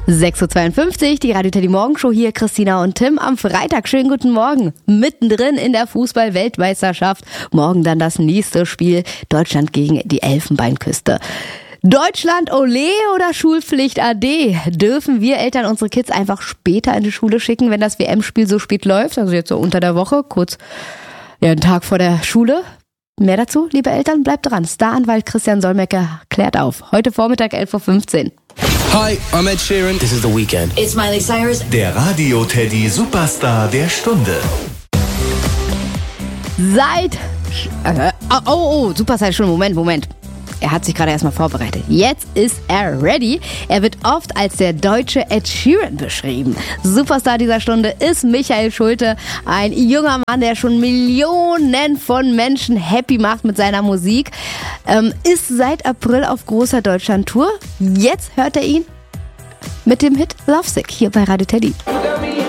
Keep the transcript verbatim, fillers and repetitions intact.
sechs Uhr zweiundfünfzig, die Radio Teddy Morgenshow hier, Christina und Tim am Freitag. Schönen guten Morgen. Mittendrin in der Fußball-Weltmeisterschaft. Morgen dann das nächste Spiel. Deutschland gegen die Elfenbeinküste. Deutschland, ole oder Schulpflicht ade? Dürfen wir Eltern unsere Kids einfach später in die Schule schicken, wenn das W M-Spiel so spät läuft? Also jetzt so unter der Woche, kurz ja, einen Tag vor der Schule. Mehr dazu, liebe Eltern, bleibt dran. Staranwalt Christian Solmecke klärt auf. Heute Vormittag elf Uhr fünfzehn. Hi, I'm Ed Sheeran. This is The Weeknd. It's Miley Cyrus. Der Radio Teddy Superstar der Stunde. Seit... Äh, oh, oh, Superstar der Stunde. Moment, Moment. Er hat sich gerade erstmal vorbereitet. Jetzt ist er ready. Er wird oft als der deutsche Ed Sheeran beschrieben. Superstar dieser Stunde ist Michael Schulte. Ein junger Mann, der schon Millionen von Menschen happy macht mit seiner Musik. Ähm, ist seit April auf großer Deutschland-Tour. Jetzt hört er ihn mit dem Hit Lovesick hier bei Radio Teddy.